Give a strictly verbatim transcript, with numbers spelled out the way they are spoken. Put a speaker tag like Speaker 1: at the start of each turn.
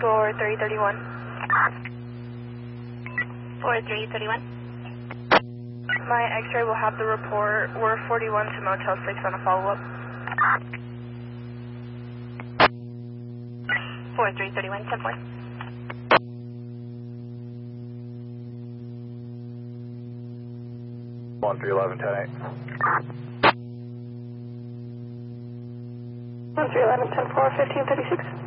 Speaker 1: four three thirty-one.
Speaker 2: four three thirty-one.
Speaker 1: My X-ray will have the report. We're forty-one to Motel six on a follow-up.
Speaker 2: four three thirty-one, ten four.
Speaker 3: one three eleven, ten eight.
Speaker 1: one three eleven, ten four, fifteen thirty-six.